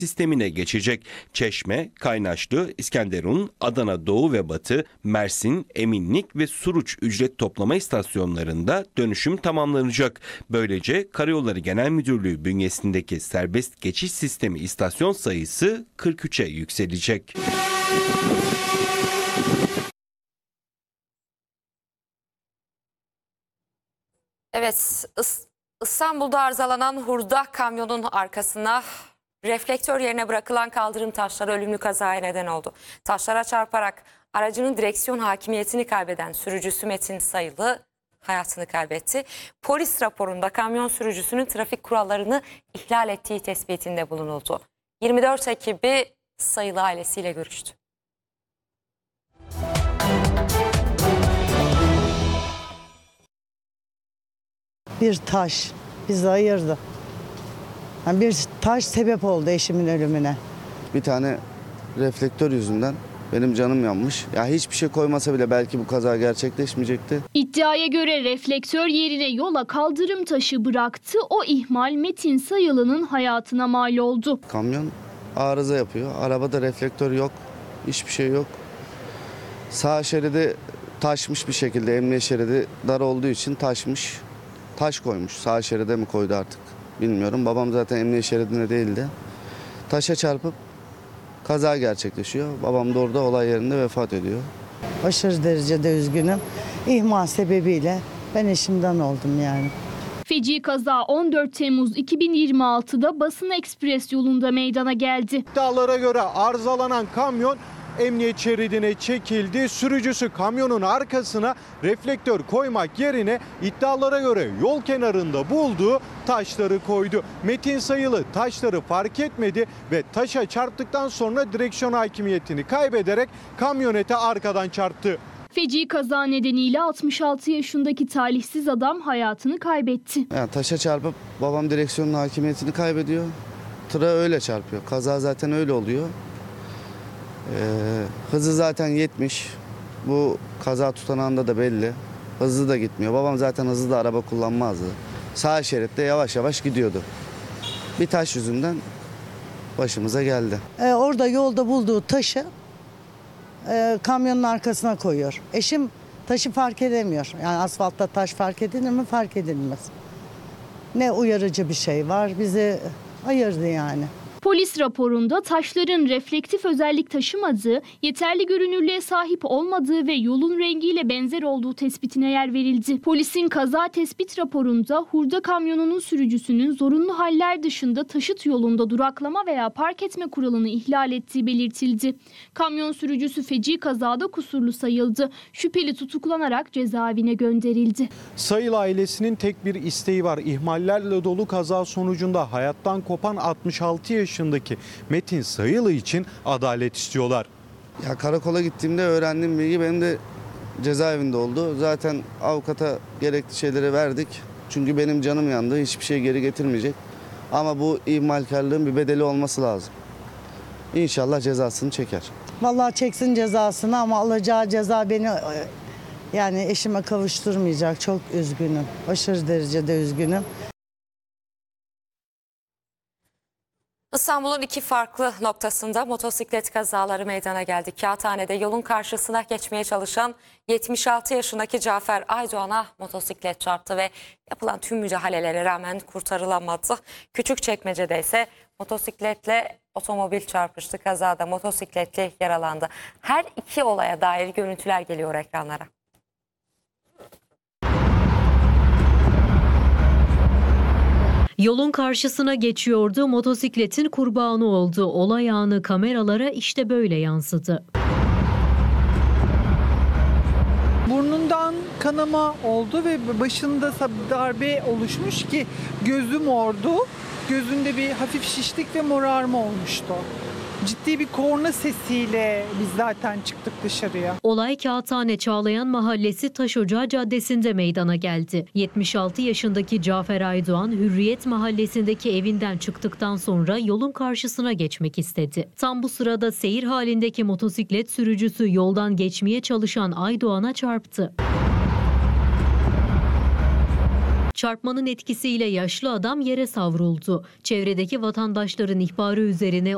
sistemine geçecek. Çeşme, Kaynaşlı, İskenderun, Adana Doğu ve Batı, Mersin, Eminlik ve Suruç ücret toplama istasyonlarında dönüşüm tamamlanacak. Böylece Karayolları Genel Müdürlüğü bünyesindeki serbest geçiş sistemi istasyon sayısı 43'e yükselecek. Evet, İstanbul'da arızalanan hurda kamyonun arkasına reflektör yerine bırakılan kaldırım taşları ölümlü kazaya neden oldu. Taşlara çarparak aracının direksiyon hakimiyetini kaybeden sürücüsü Metin Sayılı hayatını kaybetti. Polis raporunda kamyon sürücüsünün trafik kurallarını ihlal ettiği tespitinde bulunuldu. 24 ekibi Sayılı ailesiyle görüştü. Bir taş bizi ayırdı. Yani bir taş sebep oldu eşimin ölümüne. Bir tane reflektör yüzünden benim canım yanmış. Ya hiçbir şey koymasa bile belki bu kaza gerçekleşmeyecekti. İddiaya göre reflektör yerine yola kaldırım taşı bıraktı. O ihmal Metin Sayılı'nın hayatına mal oldu. Kamyon arıza yapıyor. Arabada reflektör yok. Hiçbir şey yok. Sağ şeridi taşmış bir şekilde. Emniyet şeridi dar olduğu için taşmış. Taş koymuş. Sağ şeride mi koydu artık bilmiyorum. Babam zaten emniyet şeridinde değildi. Taşa çarpıp kaza gerçekleşiyor. Babam da orada olay yerinde vefat ediyor. Aşırı derecede üzgünüm. İhmal sebebiyle ben eşimden oldum yani. Feci kaza 14 Temmuz 2026'da Basın Ekspres yolunda meydana geldi. İddialara göre arızalanan kamyon emniyet şeridine çekildi. Sürücüsü kamyonun arkasına reflektör koymak yerine iddialara göre yol kenarında bulduğu taşları koydu. Metin Sayılı taşları fark etmedi ve taşa çarptıktan sonra direksiyon hakimiyetini kaybederek kamyonete arkadan çarptı. Feci kaza nedeniyle 66 yaşındaki talihsiz adam hayatını kaybetti. Yani taşa çarpıp babam direksiyonun hakimiyetini kaybediyor. Tıra öyle çarpıyor. Kaza zaten öyle oluyor. Hızı zaten 70. Bu kaza tutanağında da belli. Hızlı da gitmiyor. Babam zaten hızlı da araba kullanmazdı. Sağ şeritte yavaş yavaş gidiyordu. Bir taş yüzünden başımıza geldi. Orada yolda bulduğu taşı kamyonun arkasına koyuyor. Eşim taşı fark edemiyor. Yani asfaltta taş fark edilir mi? Fark edilmez. Ne uyarıcı bir şey var. Bizi ayırdı yani. Polis raporunda taşların reflektif özellik taşımadığı, yeterli görünürlüğe sahip olmadığı ve yolun rengiyle benzer olduğu tespitine yer verildi. Polisin kaza tespit raporunda hurda kamyonunun sürücüsünün zorunlu haller dışında taşıt yolunda duraklama veya park etme kuralını ihlal ettiği belirtildi. Kamyon sürücüsü feci kazada kusurlu sayıldı. Şüpheli tutuklanarak cezaevine gönderildi. Sayılı ailesinin tek bir isteği var. İhmallerle dolu kaza sonucunda hayattan kopan 66 yaşındaki Metin Sayılı için adalet istiyorlar. Ya karakola gittiğimde öğrendiğim bilgi benim de cezaevinde oldu. Zaten avukata gerekli şeyleri verdik. Çünkü benim canım yandı. Hiçbir şey geri getirmeyecek. Ama bu ihmalkarlığın bir bedeli olması lazım. İnşallah cezasını çeker. Vallahi çeksin cezasını ama alacağı ceza beni yani eşime kavuşturmayacak. Çok üzgünüm. Aşırı derecede üzgünüm. İstanbul'un iki farklı noktasında motosiklet kazaları meydana geldi. Kağıthane'de yolun karşısına geçmeye çalışan 76 yaşındaki Cafer Aydoğan'a motosiklet çarptı ve yapılan tüm müdahalelere rağmen kurtarılamadı. Küçükçekmece'de ise motosikletle otomobil çarpıştı. Kazada motosikletli yaralandı. Her iki olaya dair görüntüler geliyor ekranlara. Yolun karşısına geçiyordu, motosikletin kurbanı oldu. Olay anı kameralara işte böyle yansıdı. Burnundan kanama oldu ve başında darbe oluşmuş ki gözü mordu. Gözünde bir hafif şişlik ve morarma olmuştu. Ciddi bir korna sesiyle biz zaten çıktık dışarıya. Olay Kağıthane Çağlayan Mahallesi Taşocağı Caddesi'nde meydana geldi. 76 yaşındaki Cafer Aydoğan, Hürriyet Mahallesi'ndeki evinden çıktıktan sonra yolun karşısına geçmek istedi. Tam bu sırada seyir halindeki motosiklet sürücüsü yoldan geçmeye çalışan Aydoğan'a çarptı. Çarpmanın etkisiyle yaşlı adam yere savruldu. Çevredeki vatandaşların ihbarı üzerine